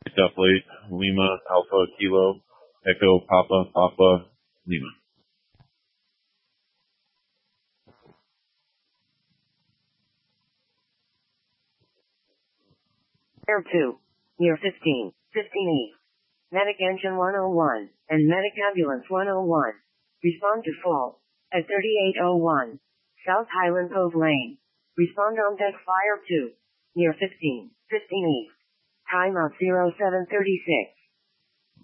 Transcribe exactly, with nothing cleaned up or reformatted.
Up late, Lima, Alpha, Kilo, Echo, Papa, Papa, Lima. Air two, near fifteen, fifteen East. Medic Engine one oh one, and Medic Ambulance one oh one. Respond to fall. At thirty-eight oh one, South Highland Cove Lane. Respond on deck Fire two, near fifteen, fifteen East. Timeout zero seven thirty-six.